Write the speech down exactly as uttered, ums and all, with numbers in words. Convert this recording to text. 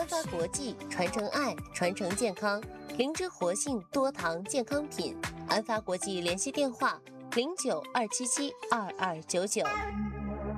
发国际传承爱，传承健康，灵芝活性多糖健康品。安发国际联系电话：零九二七七二二九九。